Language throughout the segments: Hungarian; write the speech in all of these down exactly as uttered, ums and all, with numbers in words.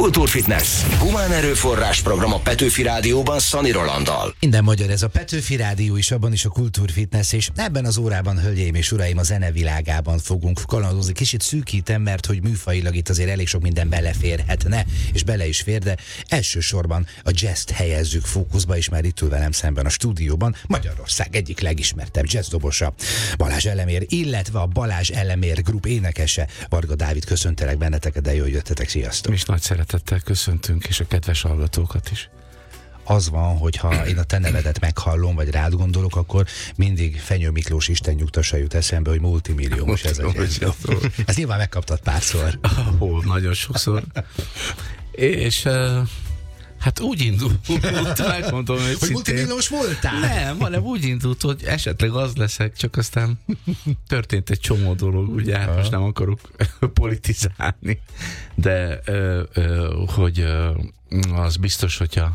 Kultúrfitness. Humán erőforrás program a Petőfi Rádióban Szani Rolanddal. Minden magyar, ez a Petőfi Rádió is, abban is a Kultúrfitness, és ebben az órában, hölgyeim és uraim, a zenevilágában fogunk kalandozni. Kicsit szűkítem, mert hogy műfajilag itt azért elég sok minden beleférhetne, és bele is fér, de elsősorban a jazzt helyezzük fókuszba, és már itt ül velem szemben a stúdióban Magyarország egyik legismertebb jazzdobosa, Balázs Elemér, illetve a Balázs Elemér Group énekese, Varga Dávid. Köszöntelek benneteket, de jól jöttetek, sziasztok! Mi is nagy szeretettel köszöntünk, és a kedves hallgatókat is. Az van, hogyha én a te nevedet meghallom, vagy rád gondolok, akkor mindig Fenyő Miklós Isten nyugtassa jut eszembe, hogy multimilliómos ez a jazz. Ezt nyilván megkaptad párszor. Ó, nagyon sokszor. És uh, hát úgy indult, megmondom őszintén. Hogy multimilliós voltál? Nem, hanem úgy indult, hogy esetleg az leszek, csak aztán történt egy csomó dolog, ugye, hát most nem akarok politizálni, de uh, uh, hogy uh, az biztos, hogyha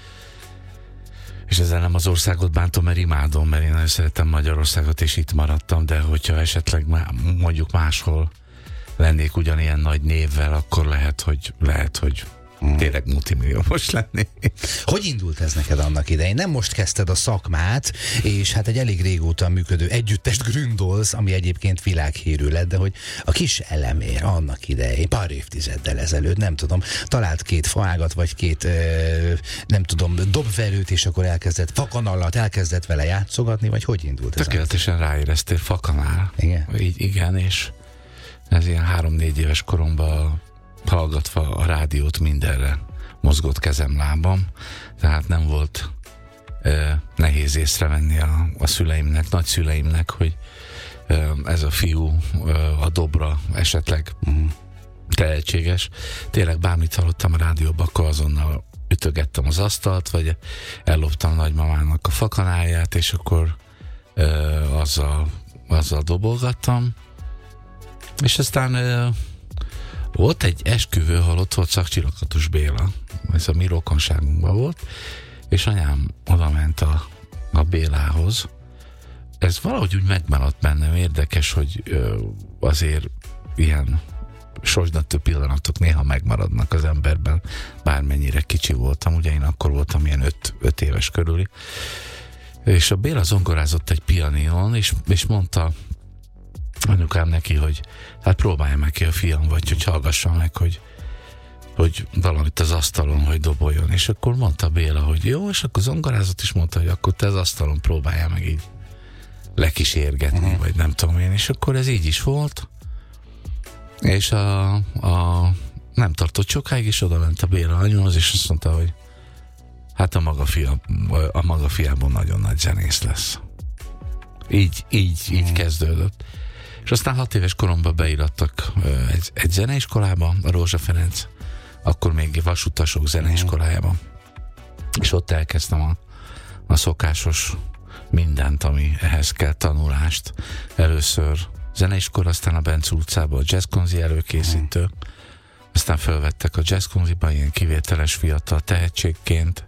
és ezzel nem az országot bántom, mert imádom, mert én nagyon szeretem Magyarországot, és itt maradtam, de hogyha esetleg má, mondjuk máshol lennék ugyanilyen nagy névvel, akkor lehet, hogy lehet, hogy Hmm. tényleg multimilliómos lenni. Hogy indult ez neked annak idején? Nem most kezdted a szakmát, és hát egy elég régóta működő együttest gründolsz, ami egyébként világhírű lett, de hogy a kis Elemér annak idején, pár évtizeddel ezelőtt, nem tudom, talált két faágat, vagy két, ö, nem tudom, dobverőt, és akkor elkezdett fakanallat, elkezdett vele játszogatni, vagy hogy indult ez? Tökéletesen ráéreztél, fakanál. Igen? Így, igen, és ez ilyen három-négy éves koromban hallgatva a rádiót mindenre mozgott kezem, lábam, tehát nem volt uh, nehéz észrevenni a, a szüleimnek, nagyszüleimnek, hogy uh, ez a fiú uh, a dobra esetleg uh, tehetséges. Tényleg bármit hallottam a rádióban, akkor azonnal ütögettem az asztalt, vagy elloptam nagymamának a fakanáját, és akkor uh, azzal, azzal dobolgattam. És aztán uh, volt egy esküvő, ahol ott volt Szakcsilakatos Béla, ez a mi rokonságunkban volt, és anyám oda ment a, a Bélához. Ez valahogy úgy megmaradt bennem, érdekes, hogy ö, azért ilyen sorsdöntő pillanatok néha megmaradnak az emberben, bármennyire kicsi voltam, ugye én akkor voltam ilyen öt, öt éves körüli, és a Béla zongorázott egy pianinon, és, és mondta anyukám neki, hogy hát próbálja meg ki a fiam, vagy hogy hallgassa meg, hogy, hogy valamit az asztalon, hogy doboljon. És akkor mondta Béla, hogy jó, és akkor zongorázott, is mondta, hogy akkor te az asztalon próbálja meg így lekísérgetni, uh-huh. vagy nem tudom én. És akkor ez így is volt, és a, a nem tartott sokáig, és oda ment a Béla anyuhoz, és azt mondta, hogy hát a maga, fia, a maga fiából nagyon nagy zenész lesz. Így, így, így uh-huh. kezdődött. És aztán hat éves koromban beirattak uh, egy, egy zeneiskolába, a Rózsa Ferenc, akkor még vasutasok zeneiskolájába. És ott elkezdtem a, a szokásos mindent, ami ehhez kell, tanulást. Először zeneiskola, aztán a Bence utcában a jazzkonzi előkészítő, aztán felvettek a jazzkonziba ilyen kivételes fiatal tehetségként,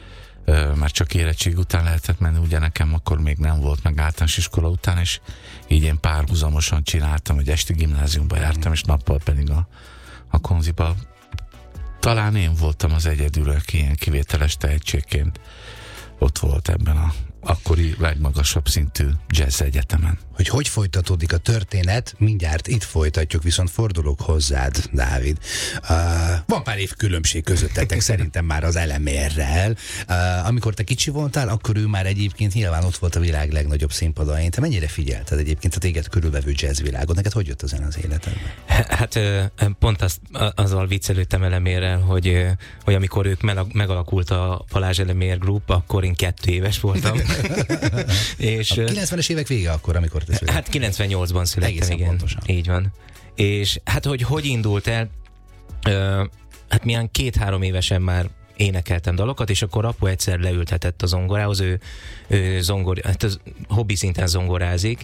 már csak érettség után lehetett menni, ugye nekem akkor még nem volt, meg általános iskola után, és így én párhuzamosan csináltam, hogy esti gimnáziumba jártam, és nappal pedig a, a konziba. Talán én voltam az egyedül, aki ilyen kivételes tehetségként ott volt ebben a akkori legmagasabb szintű jazz egyetemen. Hogy hogy folytatódik a történet, mindjárt itt folytatjuk, viszont fordulok hozzád, Dávid. Uh, van pár év különbség közöttetek szerintem már az Elemérrel. Uh, amikor te kicsi voltál, akkor ő már egyébként nyilván ott volt a világ legnagyobb színpadain. Te mennyire figyelted egyébként a téged körülvevő jazzvilágot? Neked hogy jött a zene az életedben? Hát pont azt, azzal viccelődtem Elemérrel, hogy, hogy amikor ők megalakult a Balázs Elemér Group, akkor én kettő éves voltam. És, a kilencvenes évek vége akkor, amikor te született. Hát kilencvennyolcban születtem, egészen igen. Pontosan. Így van. És hát, hogy hogy indult el, uh, hát milyen két-három évesen már énekeltem dalokat, és akkor apu egyszer leültetett a zongorához, ő, ő zongor, hát az hobbi szinten zongorázik,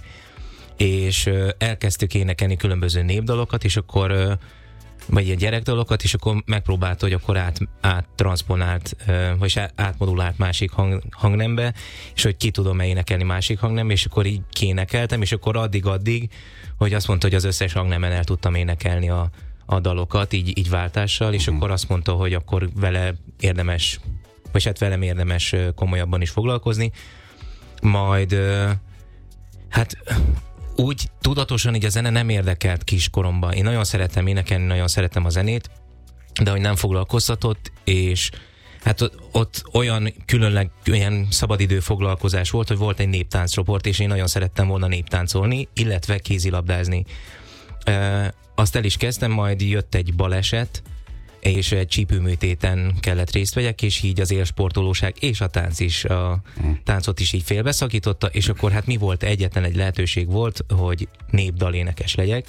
és uh, elkezdtük énekelni különböző népdalokat, és akkor uh, vagy ilyen gyerekdalokat, és akkor megpróbálta, hogy akkor át, áttranszponált, vagy átmodulált másik hang, hangnembe, és hogy ki tudom-e énekelni másik hangnembe, és akkor így kénekeltem, és akkor addig-addig, hogy azt mondta, hogy az összes hangnemen el tudtam énekelni a, a dalokat, így, így váltással, és uh-huh. akkor azt mondta, hogy akkor vele érdemes, vagy hát velem érdemes komolyabban is foglalkozni. Majd hát úgy tudatosan így a zene nem érdekelt kiskoromban. Én nagyon szerettem énekelni, nagyon szerettem a zenét, de hogy nem foglalkoztatott, és hát ott, ott olyan különleg olyan szabadidő foglalkozás volt, hogy volt egy néptánccsoport, és én nagyon szerettem volna néptáncolni, illetve kézilabdázni. E, azt el is kezdtem, majd jött egy baleset, és egy csípőműtéten kellett részt vegyek, és így az élsportolóság és a tánc is, a táncot is így félbeszakította, és akkor hát mi volt? Egyetlen egy lehetőség volt, hogy népdalénekes legyek,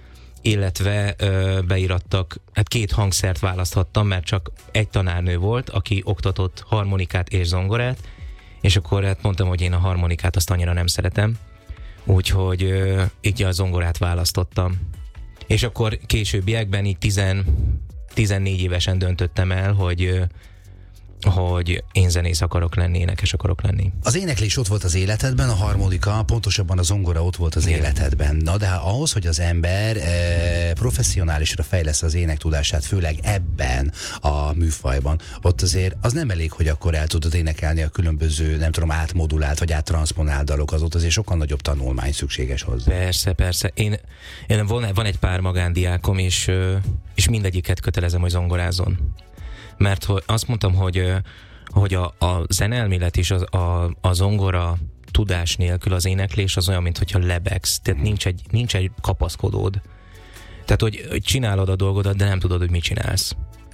illetve ö, beirattak, hát két hangszert választhattam, mert csak egy tanárnő volt, aki oktatott harmonikát és zongorát, és akkor hát mondtam, hogy én a harmonikát azt annyira nem szeretem, úgyhogy ö, így a zongorát választottam. És akkor későbbiekben így tizen, tizennégy évesen döntöttem el, hogy hogy én zenész akarok lenni, énekes akarok lenni. Az éneklés ott volt az életedben, a harmonika, pontosabban a zongora ott volt az Igen. életedben. Na de ahhoz, hogy az ember e, professzionálisra fejlesz az énektudását, főleg ebben a műfajban, ott azért az nem elég, hogy akkor el tudod énekelni a különböző, nem tudom, átmodulált vagy áttranszponált dalokat, ott azért sokkal nagyobb tanulmány szükséges hozzá. Persze, persze. Én, én van, van egy pár magándiákom, és, és mindegyiket kötelezem, hogy zongorázzon. Mert azt mondtam, hogy, hogy a, a zenelmélet és a, a, a zongora tudás nélkül az éneklés az olyan, mintha lebegsz, tehát nincs egy, nincs egy kapaszkodód. Tehát, hogy, hogy csinálod a dolgodat, de nem tudod, hogy mit csinálsz.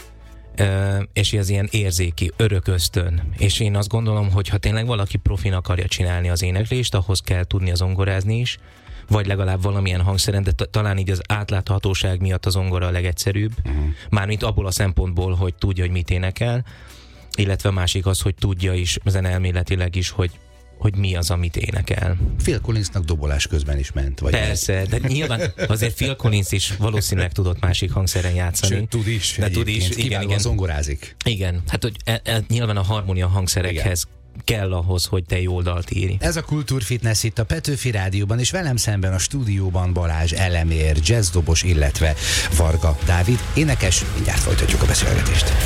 E, és ez ilyen érzéki, örök ösztön. És én azt gondolom, hogy ha tényleg valaki profin akarja csinálni az éneklést, ahhoz kell tudnia zongorázni is, vagy legalább valamilyen hangszeren, de t- talán így az átláthatóság miatt a zongora a legegyszerűbb. Uh-huh. Mármint abból a szempontból, hogy tudja, hogy mit énekel, illetve a másik az, hogy tudja is, zenelméletileg is, hogy, hogy mi az, amit énekel. Phil Collinsnak dobolás közben is ment. Vagy Persze, ez? De nyilván azért Phil Collins is valószínűleg tudott másik hangszeren játszani. Sőt, tud is. De tud is. Igen, igen. zongorázik. Igen, hát hogy e, e, nyilván a harmónia hangszerekhez igen. kell ahhoz, hogy te jó dalt írj. Ez a Kultúrfitness itt a Petőfi Rádióban, és velem szemben a stúdióban Balázs Elemér, jazzdobos, illetve Varga Dávid, énekes. Mindjárt folytatjuk a beszélgetést.